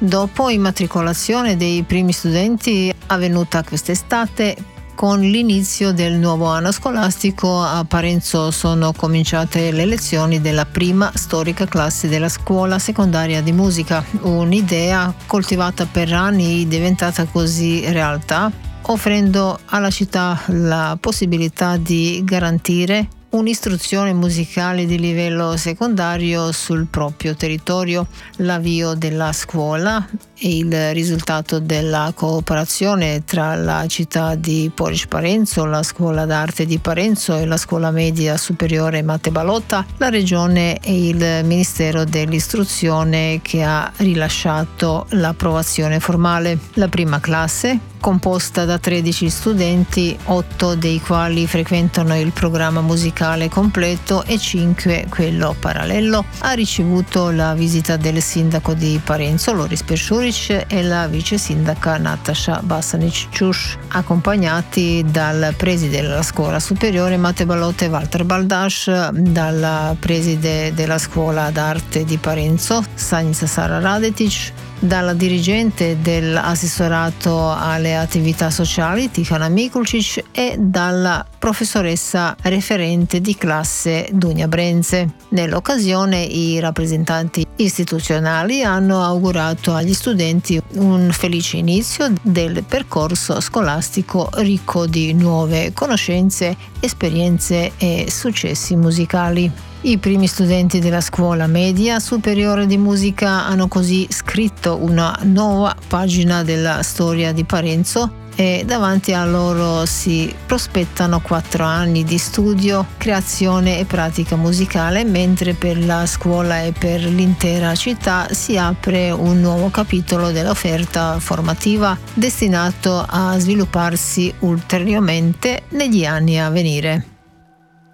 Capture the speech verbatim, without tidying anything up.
Dopo immatricolazione dei primi studenti avvenuta quest'estate, con l'inizio del nuovo anno scolastico a Parenzo sono cominciate le lezioni della prima storica classe della scuola secondaria di musica, un'idea coltivata per anni diventata così realtà, offrendo alla città la possibilità di garantire un'istruzione musicale di livello secondario sul proprio territorio. L'avvio della scuola è il risultato della cooperazione tra la città di Poreč Parenzo, la scuola d'arte di Parenzo e la scuola media superiore Mate Balota, la regione e il Ministero dell'Istruzione che ha rilasciato l'approvazione formale. La prima classe, composta da tredici studenti, otto dei quali frequentano il programma musicale completo e cinque quello parallelo, ha ricevuto la visita del sindaco di Parenzo, Loris Peršurić, e la vice sindaca Nataša Basanić-Čuš, accompagnati dal preside della scuola superiore Mate Balota Walter Baldaš, dalla preside della scuola d'arte di Parenzo Stanica Sara Radetic, dalla dirigente dell'assessorato alle attività sociali Tihana Mikulčić e dalla professoressa referente di classe Dunja Brenze. Nell'occasione i rappresentanti istituzionali hanno augurato agli studenti un felice inizio del percorso scolastico ricco di nuove conoscenze, esperienze e successi musicali. I primi studenti della scuola media superiore di musica hanno così scritto una nuova pagina della storia di Parenzo e davanti a loro si prospettano quattro anni di studio, creazione e pratica musicale, mentre per la scuola e per l'intera città si apre un nuovo capitolo dell'offerta formativa destinato a svilupparsi ulteriormente negli anni a venire.